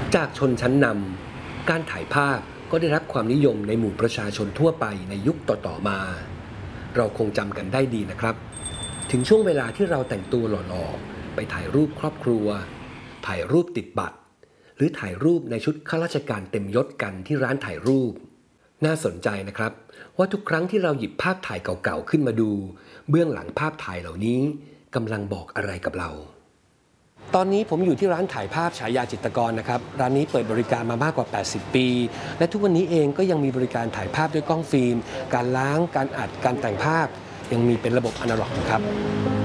จากชนชั้นนำการถ่ายภาพก็ได้รับความนิยมในหมู่ประชาชนทั่วไปในยุคต่อๆมา เราคงจำกันได้ดีนะครับถึงช่วงเวลาที่เราแต่งตัวหล่อๆไปถ่ายรูปครอบครัวถ่ายรูปติดบัตรหรือถ่ายรูปในชุดข้าราชการเต็มยศกันที่ร้านถ่ายรูปน่าสนใจนะครับว่าทุกครั้งที่เราหยิบภาพถ่ายเก่าๆขึ้นมาดูเบื้องหลังภาพถ่ายเหล่านี้กำลังบอกอะไรกับเราตอนนี้ผมอยู่ที่ร้านถ่ายภาพฉายาจิตรกรนะครับร้านนี้เปิดบริการมามากกว่า80ปีและทุกวันนี้เองก็ยังมีบริการถ่ายภาพด้วยกล้องฟิล์มการล้างการอัดการแต่งภาพยังมีเป็นระบบอนาล็อกนะครับ